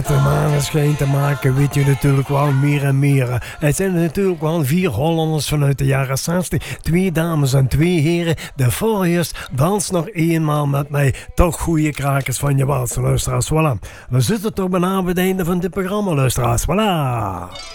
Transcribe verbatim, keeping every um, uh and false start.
De maneschijn te maken, weet je natuurlijk wel meer en meer. Het zijn er natuurlijk wel vier Hollanders vanuit de jaren zestig. Twee dames en twee heren. De Farias, dans nog eenmaal met mij. Toch goede krakers van je walsen, luisteraars. Voilà. We zitten toch bijna bij het einde van dit programma, luisteraars. Voilà.